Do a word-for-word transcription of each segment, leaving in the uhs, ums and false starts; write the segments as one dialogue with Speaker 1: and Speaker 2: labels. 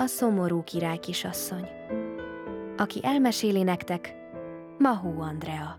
Speaker 1: A szomorú király kisasszony. Aki elmeséli nektek, Mahó Andrea.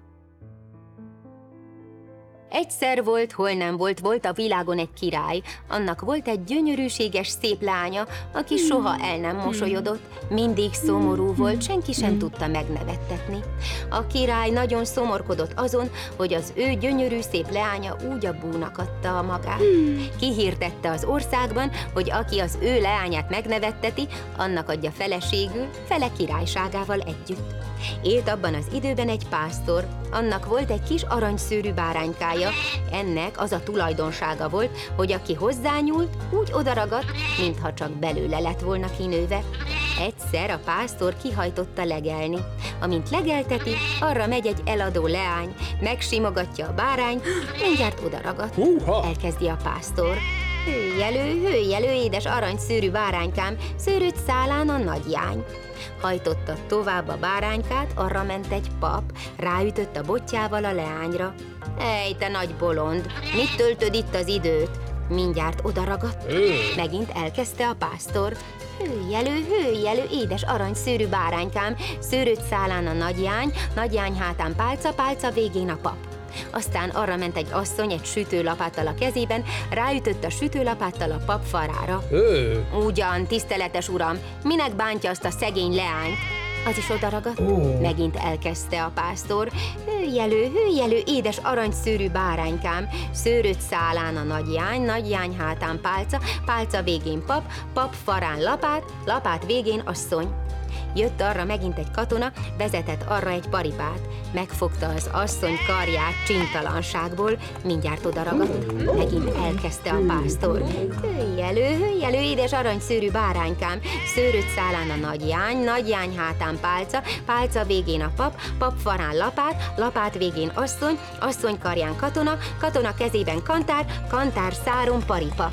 Speaker 2: Egyszer volt, hol nem volt, volt a világon egy király. Annak volt egy gyönyörűséges, szép lánya, aki soha el nem mosolyodott, mindig szomorú volt, senki sem tudta megnevettetni. A király nagyon szomorkodott azon, hogy az ő gyönyörű, szép leánya úgy a búnak adta magát. Kihirdette az országban, hogy aki az ő leányát megnevetteti, annak adja feleségül, fele királyságával együtt. Élt abban az időben egy pásztor, annak volt egy kis aranyszőrű báránykája, ennek az a tulajdonsága volt, hogy aki hozzányúlt, úgy odaragadt, mintha csak belőle lett volna kinőve. Egyszer a pásztor kihajtotta legelni. Amint legelteti, arra megy egy eladó leány, megsimogatja a bárányt, mindjárt odaragadt. Elkezdi a pásztor. Hőjelő, hőjelő, édes aranyszőrű báránykám, szőröd szálán a nagyjány. Hajtotta tovább a báránykát, arra ment egy pap, ráütött a botjával a leányra. Ej, te nagy bolond, mit töltöd itt az időt? Mindjárt odaragadt. Megint elkezdte a pásztor. Hőjelő, hőjelő, édes aranyszőrű báránykám, szőröd szálán a nagyjány, nagyjány hátán pálca, pálca végén a pap. Aztán arra ment egy asszony egy sütőlapáttal a kezében, ráütött a sütőlapáttal a pap farára.
Speaker 3: Ő.
Speaker 2: Ugyan, tiszteletes uram, minek bántja azt a szegény leányt? Az is odaragadt. Oh. Megint elkezdte a pásztor. Hőjelő, hőjelő, édes aranyszőrű báránykám, szőröd szálán a nagyjány, nagyjány hátán pálca, pálca végén pap, pap farán lapát, lapát végén asszony. Jött arra megint egy katona, vezetett arra egy paripát. Megfogta az asszony karját csintalanságból, mindjárt odaragadt. Megint elkezdte a pásztor. Hőjelő, hőjelő, édes aranyszőrű báránykám, szőröd szálán a nagyjány, nagyjány hátán pálca, pálca végén a pap, pap farán lapát, lapát végén asszony, asszony karján katona, katona kezében kantár, kantár száron paripa.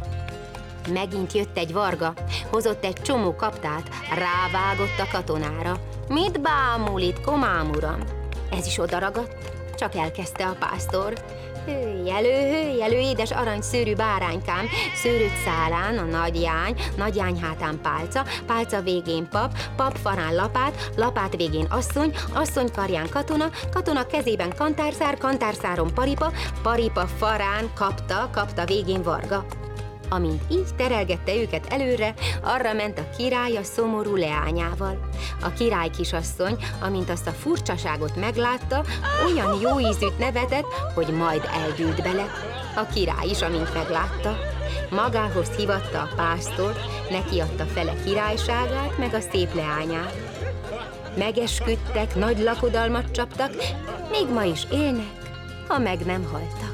Speaker 2: Megint jött egy varga, hozott egy csomó kaptát, rávágott a katonára. Mit bámul itt, komám uram? Ez is odaragadt, csak elkezdte a pásztor. Hőjelő, hőjelő, édes aranyszőrű báránykám, szőröd szálán a nagyjány, nagyjány hátán pálca, pálca végén pap, pap farán lapát, lapát végén asszony, asszony karján katona, katona kezében kantárszár, kantárszáron paripa, paripa farán kapta, kapta végén varga. Amint így terelgette őket előre, arra ment a király a szomorú leányával. A király kisasszony, amint azt a furcsaságot meglátta, olyan jó ízűt nevetett, hogy majd eldült bele. A király is, amint meglátta. Magához hívatta a pásztort, neki adta fele királyságát, meg a szép leányát. Megesküdtek, nagy lakodalmat csaptak, még ma is élnek, ha meg nem haltak.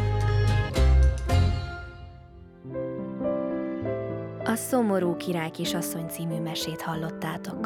Speaker 1: A szomorú király kisasszony című mesét hallottátok.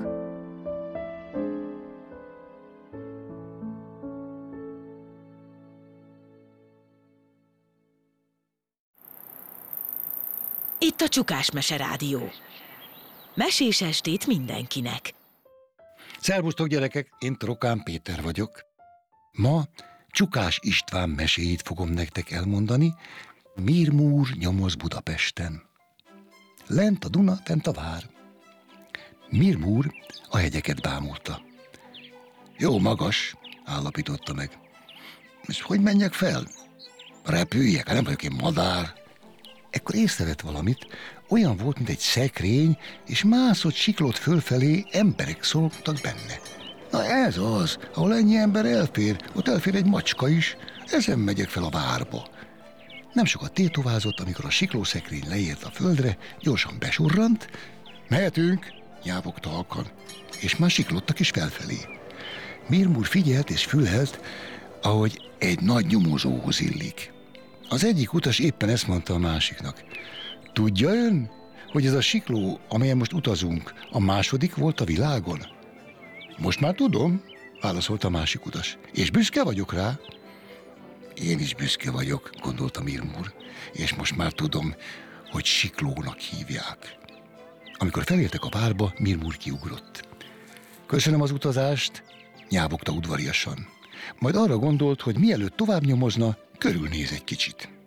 Speaker 4: Itt a Csukás Mese Rádió. Mesés estét mindenkinek.
Speaker 5: Szervusztok, gyerekek, én Trokán Péter vagyok. Ma Csukás István meséjét fogom nektek elmondani. Mirmúr nyomoz Budapesten. Lent a Duna, fent a vár. Mirmúr a hegyeket bámulta. Jó magas, állapította meg. És hogy menjek fel? Repüljek, nem vagyok én madár. Ekkor észrevett valamit, olyan volt, mint egy szekrény, és mászott, siklott fölfelé, emberek szóltak benne. Na ez az, ahol ennyi ember elfér, ott elfér egy macska is, ezen megyek fel a várba. Nem sokat tétovázott, amikor a siklószekrény leért a földre, gyorsan besurrant. Mehetünk, nyávogta halkan, és már siklottak is felfelé. Mirmúr figyelt és fülelt, ahogy egy nagy nyomozóhoz illik. Az egyik utas éppen ezt mondta a másiknak. Tudja ön, hogy ez a sikló, amelyen most utazunk, a második volt a világon? Most már tudom, válaszolta a másik utas, és büszke vagyok rá. Én is büszke vagyok, gondolta Mirmúr, és most már tudom, hogy siklónak hívják. Amikor felértek a várba, Mirmúr kiugrott. Köszönöm az utazást, nyávogta udvariasan. Majd arra gondolt, hogy mielőtt tovább nyomozna, körülnéz egy kicsit.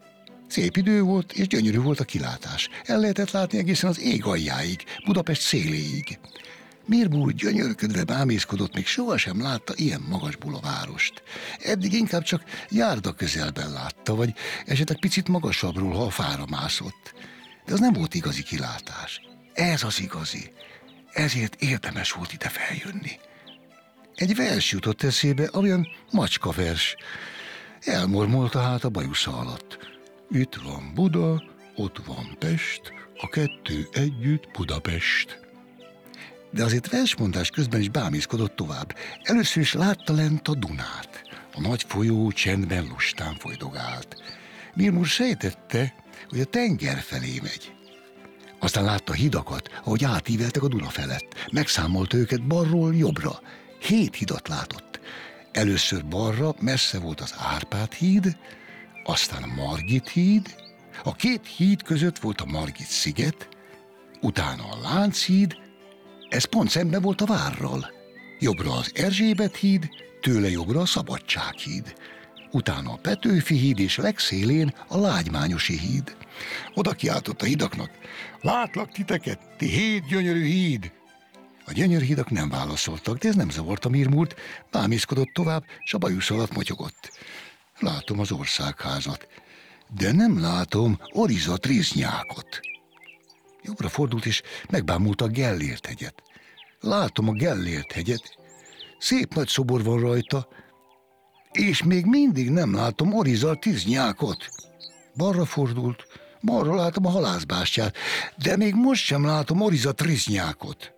Speaker 5: Szép idő volt, és gyönyörű volt a kilátás. El lehetett látni egészen az ég aljáig, Budapest széléig. Mirmúr gyönyörködve bámészkodott, még sohasem látta ilyen magasból a várost. Eddig inkább csak járda közelben látta, vagy esetleg picit magasabbról, ha a fára mászott. De az nem volt igazi kilátás. Ez az igazi. Ezért érdemes volt ide feljönni. Egy vers jutott eszébe, olyan macskavers. Elmormolta hát a bajusza alatt. Itt van Buda, ott van Pest, a kettő együtt Budapest. De azért versmondás közben is bámészkodott tovább. Először is látta lent a Dunát. A nagy folyó csendben lustán folydogált. Mirmúr sejtette, hogy a tenger felé megy. Aztán látta hidakat, ahogy átíveltek a Duna felett. Megszámolta őket balról jobbra. Hét hidat látott. Először balra messze volt az Árpád híd, aztán a Margit híd, a két híd között volt a Margit sziget, utána a Lánchíd, ez pont szemben volt a várral. Jobbra az Erzsébet híd, tőle jobbra a Szabadsághíd. Utána a Petőfi híd, és legszélén a Lágymányosi híd. Oda kiáltott a hidaknak: látlak titeket, ti hét gyönyörű híd! A gyönyörhidak nem válaszoltak, de ez nem zavarta Mirmúrt, bámészkodott tovább, s a bajusz alatt motyogott. Látom az országházat, de nem látom Oriza Triznyákot. Jobbra fordult, és megbámulta a Gellért hegyet. Látom a Gellért hegyet, szép nagy szobor van rajta, és még mindig nem látom Oriza Triznyákot. Balra fordult, balra látom a halászbástyát, de még most sem látom Oriza Triznyákot.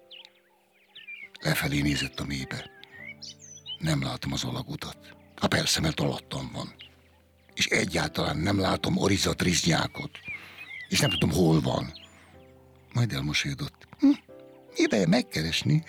Speaker 5: Lefelé nézett a mélybe. Nem látom az alagutat. Ha persze, mert alattam van. És egyáltalán nem látom Oriza Triznyákot. És nem tudom, hol van. Majd elmosolyodott. Hm, ideje megkeresni.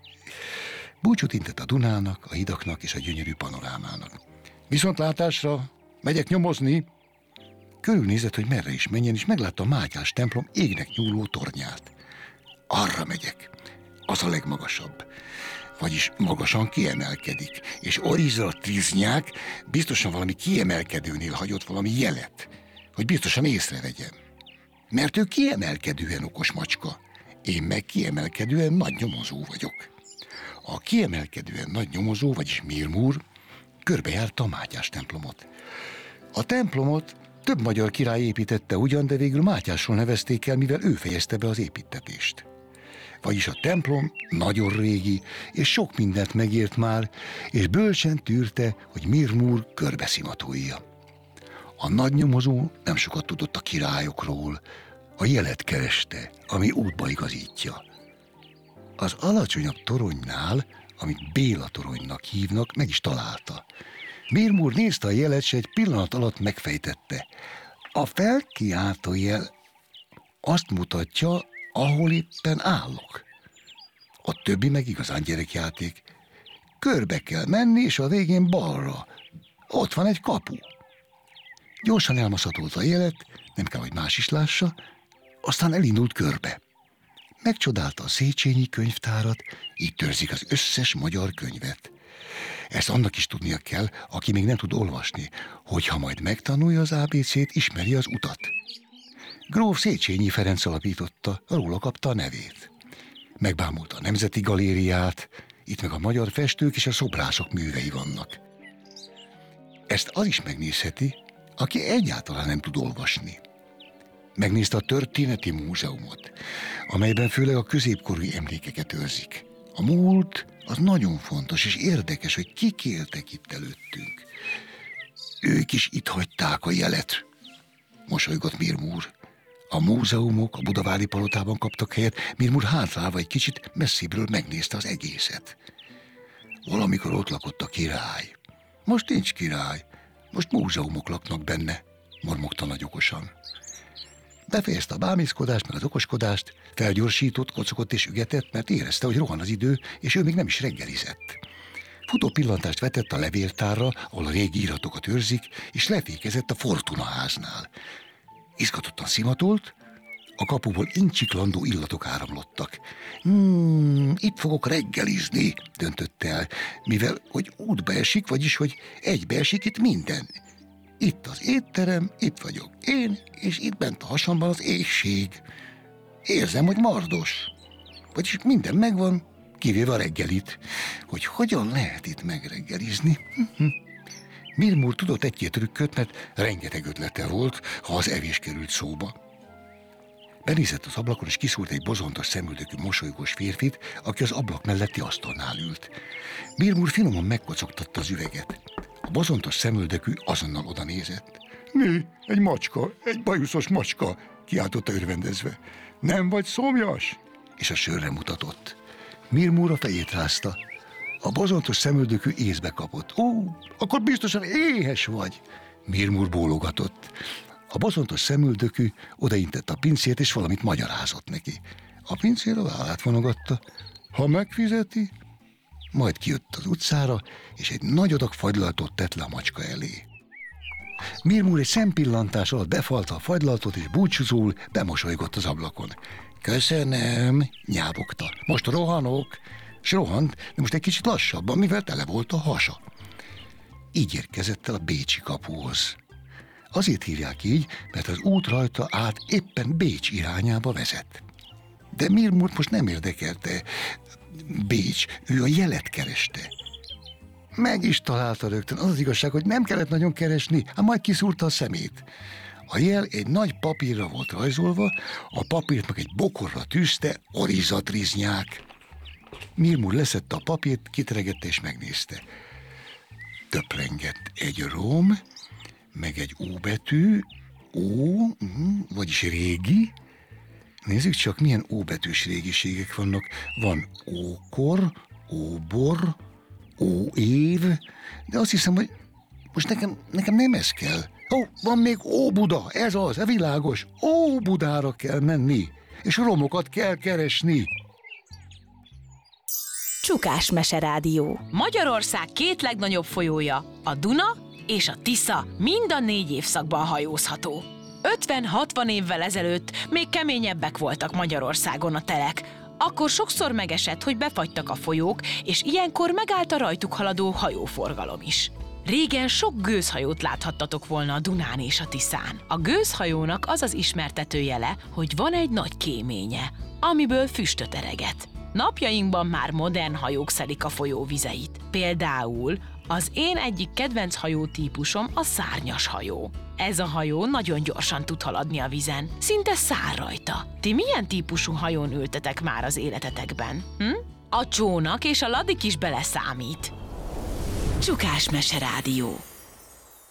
Speaker 5: Búcsút intett a Dunának, a hidaknak és a gyönyörű panorámának. Viszontlátásra, megyek nyomozni. Körülnézett, hogy merre is menjen, és meglátta a Mátyás templom égnek nyúló tornyát. Arra megyek. Az a legmagasabb. Vagyis magasan kiemelkedik. És Oriza Triznyák biztosan valami kiemelkedőnél hagyott valami jelet, hogy biztosan észrevegyem. Mert ő kiemelkedően okos macska, én meg kiemelkedően nagy nyomozó vagyok. A kiemelkedően nagy nyomozó, vagyis Mirmúr, körbejárta a Mátyás templomot. A templomot több magyar király építette ugyan, de végül Mátyásról nevezték el, mivel ő fejezte be az építtetést. Vagyis a templom nagyon régi, és sok mindent megért már, és bölcsen tűrte, hogy Mirmúr körbeszimatolja. A nagy nyomozó nem sokat tudott a királyokról, a jelet kereste, ami útba igazítja. Az alacsonyabb toronynál, amit Béla toronynak hívnak, meg is találta. Mirmúr nézte a jelet, s egy pillanat alatt megfejtette. A felkiáltó jel azt mutatja, ahol éppen állok. A többi meg igazán gyerekjáték. Körbe kell menni, és a végén balra. Ott van egy kapu. Gyorsan elmaszatolta a jelet, nem kell, hogy más is lássa, aztán elindult körbe. Megcsodálta a Széchenyi könyvtárat, így törzik az összes magyar könyvet. Ezt annak is tudnia kell, aki még nem tud olvasni, hogyha majd megtanulja az á bé cét, ismeri az utat. Gróf Széchenyi Ferenc alapította, róla kapta a nevét. Megbámulta a Nemzeti Galériát, itt meg a magyar festők és a szobrászok művei vannak. Ezt az is megnézheti, aki egyáltalán nem tud olvasni. Megnézte a Történeti Múzeumot, amelyben főleg a középkorú emlékeket őrzik. A múlt az nagyon fontos és érdekes, hogy kik éltek itt előttünk. Ők is itt hagyták a jelet, mosolygott Mirmúr. A múzeumok a Budavári palotában kaptak helyet, Mirmúr hátrálva egy kicsit messzibbről megnézte az egészet. Valamikor ott lakott a király. Most nincs király, most múzeumok laknak benne, mormogta nagy okosan. Befejezte a bámészkodást, meg az okoskodást, felgyorsított, kocogott és ügetett, mert érezte, hogy rohan az idő, és ő még nem is reggelizett. Futó pillantást vetett a levéltárra, ahol a régi iratokat őrzik, és lefékezett a Fortuna háznál. Izgatottan szimatolt, a kapuból incsiklandó illatok áramlottak. Hmm, itt fogok reggelizni, döntötte el, mivel hogy útba esik, vagyis hogy egybe esik itt minden. Itt az étterem, itt vagyok én, és itt bent a hasamban az éhség. Érzem, hogy mardos. Vagyis minden megvan, kivéve a reggelit. Hogy hogyan lehet itt megreggelizni? Mirmúr tudott egy-két trükköt, mert rengeteg ötlete volt, ha az evés került szóba. Benézett az ablakon, és kiszúrt egy bozontos szemüldökű mosolygós férfit, aki az ablak melletti asztalnál ült. Mirmúr finoman megkocogtatta az üveget. A bozontos szemüldökű azonnal oda nézett. Mi? Egy macska, egy bajuszos macska, kiáltotta örvendezve. Nem vagy szomjas? És a sörre mutatott. Mirmúr a fejét rázta. A bozontos szemüldökű észbe kapott. Ó, akkor biztosan éhes vagy. Mirmúr bólogatott. A bozontos szemüldökű odaintett a pincért, és valamit magyarázott neki. A pincér a vállát vonogatta. Ha megfizeti, majd kijött az utcára, és egy nagy adag fagylaltot tett le a macska elé. Mirmúr egy szempillantás alatt befalta a fagylaltot, és búcsúzól bemosolygott az ablakon. Köszönöm, nyávogta. Most rohanok. S rohant, de most egy kicsit lassabban, mivel tele volt a hasa. Így érkezett el a bécsi kapuhoz. Azért hívják így, mert az út rajta át éppen Bécs irányába vezet. De Mirmúrt most nem érdekelte Bécs, ő a jelet kereste. Meg is találta rögtön, az az igazság, hogy nem kellett nagyon keresni, ám majd kiszúrta a szemét. A jel egy nagy papírra volt rajzolva, a papírt meg egy bokorra tűzte, orizatriznyák. Mirmúr leszedte a papírt, kiteregette és megnézte. Töprengett egy rom, meg egy ó betű, ó, vagyis régi. Nézzük csak, milyen óbetűs régiségek vannak. Van ókor, óbor, óév, de azt hiszem, hogy most nekem, nekem nem ez kell. Ó, van még Óbuda, ez az, ez világos. Óbudára kell menni, és romokat kell keresni.
Speaker 4: Csukás Meserádió. Magyarország két legnagyobb folyója, a Duna és a Tisza, mind a négy évszakban hajózható. ötven-hatvan évvel ezelőtt még keményebbek voltak Magyarországon a telek. Akkor sokszor megesett, hogy befagytak a folyók, és ilyenkor megállt a rajtuk haladó hajóforgalom is. Régen sok gőzhajót láthattatok volna a Dunán és a Tiszán. A gőzhajónak az az ismertető jele, hogy van egy nagy kéménye, amiből füstöt ereget. Napjainkban már modern hajók szelik a folyó vizeit. Például az én egyik kedvenc hajótípusom a szárnyas hajó. Ez a hajó nagyon gyorsan tud haladni a vízen, szinte száll rajta. Ti milyen típusú hajón ültetek már az életetekben? Hm? A csónak és a ladik is beleszámít. Csukás Meserádió.